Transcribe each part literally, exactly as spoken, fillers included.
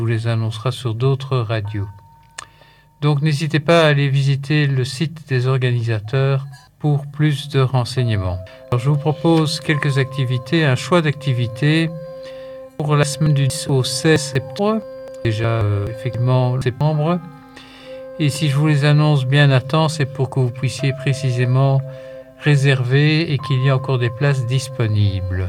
vous les annoncera sur d'autres radios. Donc n'hésitez pas à aller visiter le site des organisateurs pour plus de renseignements. Alors, je vous propose quelques activités, un choix d'activités pour la semaine du dix au seize septembre, déjà euh, effectivement septembre. Et si je vous les annonce bien à temps, c'est pour que vous puissiez précisément réserver et qu'il y ait encore des places disponibles.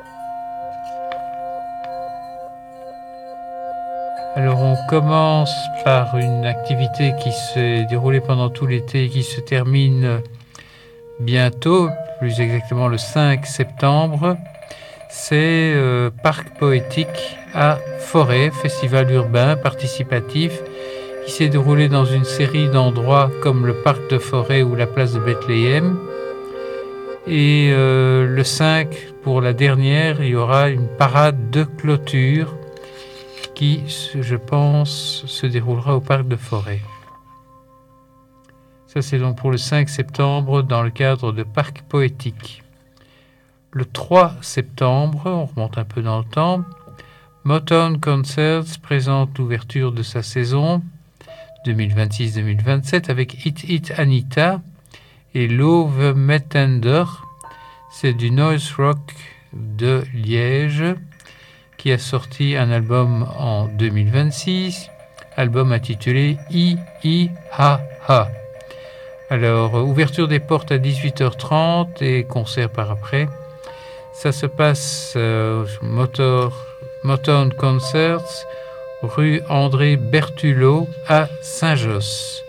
Alors on commence par une activité qui s'est déroulée pendant tout l'été et qui se termine bientôt, plus exactement le cinq septembre. C'est euh, Parc Poétique à Forêt, festival urbain participatif qui s'est déroulé dans une série d'endroits comme le Parc de Forêt ou la place de Bethléem. Et euh, le cinq, pour la dernière, il y aura une parade de clôture qui, je pense, se déroulera au Parc de Forêt. Ça, c'est donc pour le cinq septembre dans le cadre de Parc Poétique. Le trois septembre, on remonte un peu dans le temps, Motown Concerts présente l'ouverture de sa saison deux mille vingt-six deux mille vingt-sept avec Hit Hit Anita et Love Metender. C'est du noise rock de Liège qui a sorti un album en deux mille vingt-six, album intitulé I I Ha Ha. Alors, ouverture des portes à dix-huit heures trente et concert par après. Ça se passe euh, Motor, Motown Concerts, rue André Bertulot à Saint-Josse.